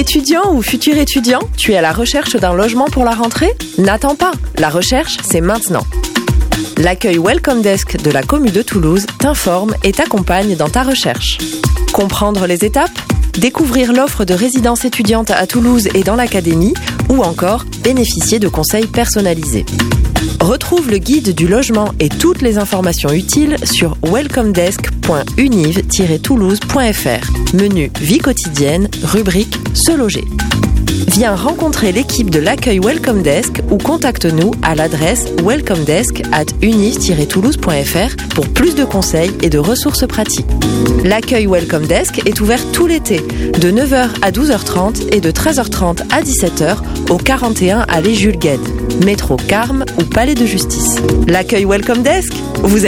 Étudiant ou futur étudiant, tu es à la recherche d'un logement pour la rentrée ? N'attends pas, la recherche, c'est maintenant. L'accueil Welcome Desk de la Commu de Toulouse t'informe et t'accompagne dans ta recherche. Comprendre les étapes ? Découvrir l'offre de résidence étudiante à Toulouse et dans l'académie, ou encore bénéficier de conseils personnalisés. Retrouve le guide du logement et toutes les informations utiles sur welcomedesk.univ-toulouse.fr. Menu Vie quotidienne, rubrique Se loger. Viens rencontrer l'équipe de l'accueil Welcome Desk ou contacte-nous à l'adresse welcomedesk@univ-toulouse.fr pour plus de conseils et de ressources pratiques. L'accueil Welcome Desk est ouvert tout l'été, de 9h à 12h30 et de 13h30 à 17h au 41 allée Jules Guesde, métro Carme ou Palais de Justice. L'accueil Welcome Desk, vous êtes